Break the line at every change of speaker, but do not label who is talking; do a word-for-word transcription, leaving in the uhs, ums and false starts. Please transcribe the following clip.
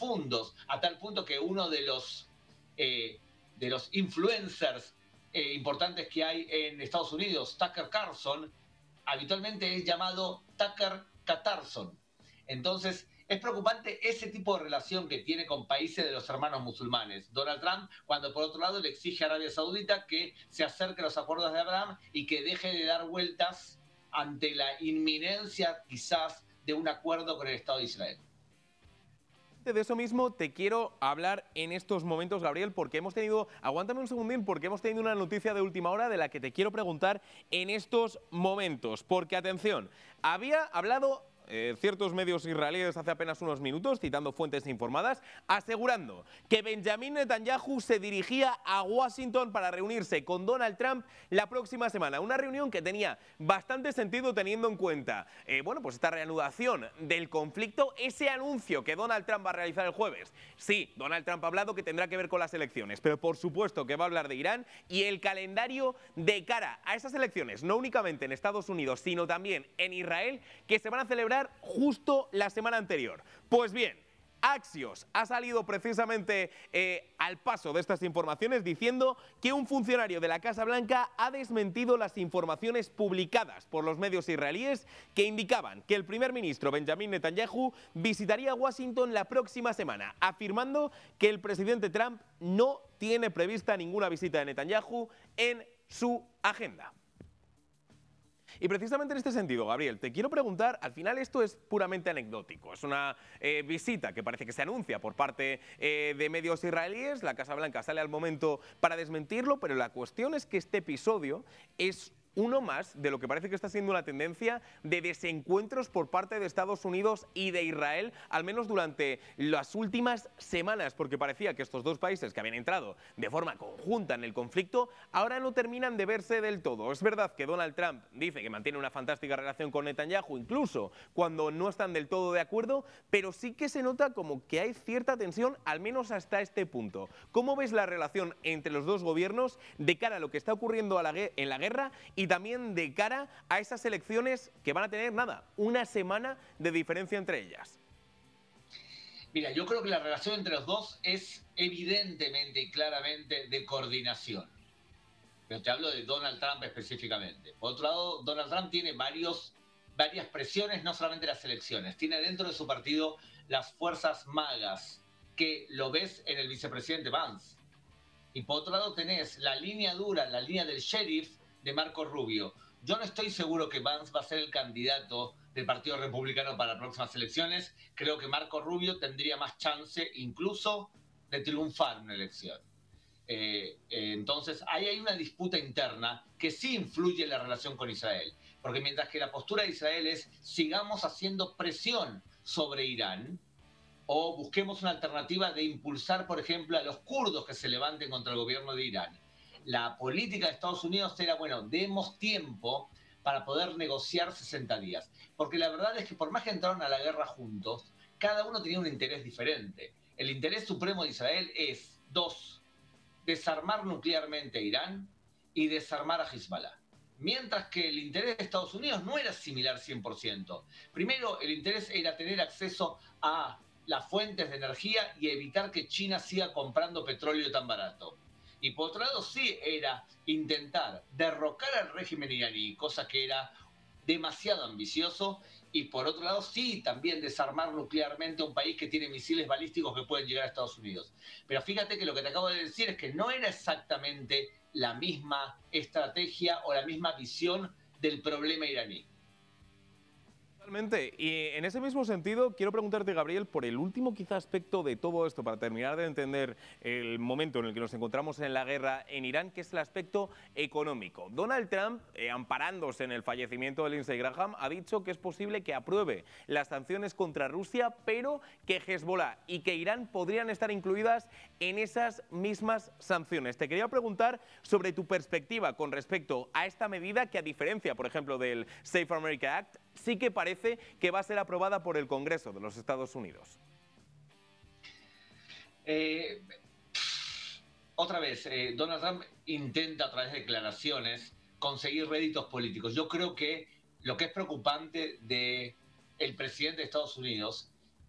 profundos, a tal punto que uno de los, eh, de los influencers eh, importantes que hay en Estados Unidos, Tucker Carlson, habitualmente es llamado Tucker Catarson. Entonces, es preocupante ese tipo de relación que tiene con países de los hermanos musulmanes. Donald Trump, cuando por otro lado le exige a Arabia Saudita que se acerque a los acuerdos de Abraham y que deje de dar vueltas ante la inminencia quizás de un acuerdo con el Estado de Israel.
De eso mismo te quiero hablar en estos momentos, Gabriel, porque hemos tenido, aguántame un segundín, porque hemos tenido una noticia de última hora de la que te quiero preguntar en estos momentos. Porque, atención, había hablado eh, ciertos medios israelíes hace apenas unos minutos, citando fuentes informadas, asegurando que Benjamin Netanyahu se dirigía a Washington para reunirse con Donald Trump la próxima semana. Una reunión que tenía bastante sentido teniendo en cuenta, eh, bueno, pues esta reanudación del conflicto, ese anuncio que Donald Trump va a realizar el jueves. Sí, Donald Trump ha hablado que tendrá que ver con las elecciones, pero por supuesto que va a hablar de Irán y el calendario de cara a esas elecciones, no únicamente en Estados Unidos, sino también en Israel, que se van a celebrar justo la semana anterior. Pues bien, Axios ha salido precisamente eh, al paso de estas informaciones diciendo que un funcionario de la Casa Blanca ha desmentido las informaciones publicadas por los medios israelíes que indicaban que el primer ministro Benjamin Netanyahu visitaría Washington la próxima semana, afirmando que el presidente Trump no tiene prevista ninguna visita de Netanyahu en su agenda. Y precisamente en este sentido, Gabriel, te quiero preguntar, al final esto es puramente anecdótico, es una eh, visita que parece que se anuncia por parte eh, de medios israelíes, la Casa Blanca sale al momento para desmentirlo, pero la cuestión es que este episodio es uno más de lo que parece que está siendo una tendencia de desencuentros por parte de Estados Unidos y de Israel, al menos durante las últimas semanas, porque parecía que estos dos países que habían entrado de forma conjunta en el conflicto, ahora no terminan de verse del todo. Es verdad que Donald Trump dice que mantiene una fantástica relación con Netanyahu, incluso cuando no están del todo de acuerdo, pero sí que se nota como que hay cierta tensión, al menos hasta este punto. ¿Cómo ves la relación entre los dos gobiernos de cara a lo que está ocurriendo a la, en la guerra y también de cara a esas elecciones que van a tener, nada, una semana de diferencia entre ellas?
Mira, yo creo que la relación entre los dos es evidentemente y claramente de coordinación. Pero te hablo de Donald Trump específicamente. Por otro lado, Donald Trump tiene varios, varias presiones, no solamente las elecciones. Tiene dentro de su partido las fuerzas magas, que lo ves en el vicepresidente Vance. Y por otro lado tenés la línea dura, la línea del sheriff, de Marco Rubio. Yo no estoy seguro que Vance va a ser el candidato del Partido Republicano para las próximas elecciones. Creo que Marco Rubio tendría más chance incluso de triunfar en una elección. Eh, eh, entonces, ahí hay una disputa interna que sí influye en la relación con Israel. Porque mientras que la postura de Israel es sigamos haciendo presión sobre Irán o busquemos una alternativa de impulsar, por ejemplo, a los kurdos que se levanten contra el gobierno de Irán. La política de Estados Unidos era, bueno, demos tiempo para poder negociar sesenta días. Porque la verdad es que por más que entraron a la guerra juntos, cada uno tenía un interés diferente. El interés supremo de Israel es, dos, desarmar nuclearmente a Irán y desarmar a Hezbollah. Mientras que el interés de Estados Unidos no era similar cien por ciento. Primero, el interés era tener acceso a las fuentes de energía y evitar que China siga comprando petróleo tan barato. Y por otro lado sí era intentar derrocar al régimen iraní, cosa que era demasiado ambicioso, y por otro lado sí también desarmar nuclearmente a un país que tiene misiles balísticos que pueden llegar a Estados Unidos. Pero fíjate que lo que te acabo de decir es que no era exactamente la misma estrategia o la misma visión del problema iraní.
Totalmente. Y en ese mismo sentido, quiero preguntarte, Gabriel, por el último quizá aspecto de todo esto, para terminar de entender el momento en el que nos encontramos en la guerra en Irán, que es el aspecto económico. Donald Trump, eh, amparándose en el fallecimiento de Lindsey Graham, ha dicho que es posible que apruebe las sanciones contra Rusia, pero que Hezbollah y que Irán podrían estar incluidas en esas mismas sanciones. Te quería preguntar sobre tu perspectiva con respecto a esta medida que, a diferencia, por ejemplo, del Safe America Act, sí que parece que va a ser aprobada por el Congreso de los Estados Unidos.
Eh, otra vez, eh, Donald Trump intenta a través de declaraciones conseguir réditos políticos. Yo creo que lo que es preocupante del presidente de Estados Unidos